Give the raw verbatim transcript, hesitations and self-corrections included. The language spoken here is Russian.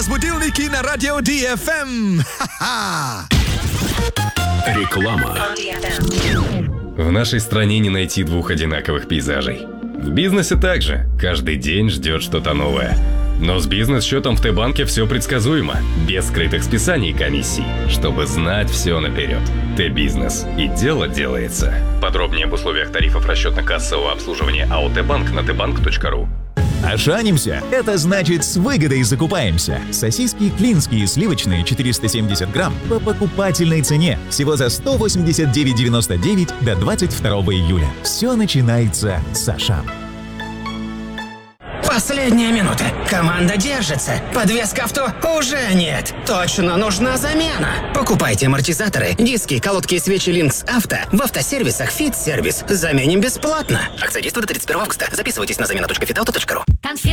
будильники на радио ди эф эм. Ха-ха! Реклама. В нашей стране не найти двух одинаковых пейзажей. В бизнесе также. Каждый день ждет что-то новое. Но с бизнес-счетом в Т-банке все предсказуемо. Без скрытых списаний и комиссий. Чтобы знать все наперед. Т-бизнес. И дело делается. Подробнее об условиях тарифов расчетно-кассового обслуживания АО Т-банк на тбанк точка ру. Ошанимся – это значит с выгодой закупаемся. Сосиски клинские сливочные четыреста семьдесят грамм по покупательной цене. Всего за сто восемьдесят девять девяносто девять до двадцать второго июля. Все начинается с Ашан. Последняя минута. Команда держится. Подвеска авто уже нет. Точно нужна замена. Покупайте амортизаторы, диски, колодки и свечи Линкс Авто в автосервисах Fit Service. Заменим бесплатно. Акция действует до тридцать первого августа. Записывайтесь на замена точка фитауто точка ру.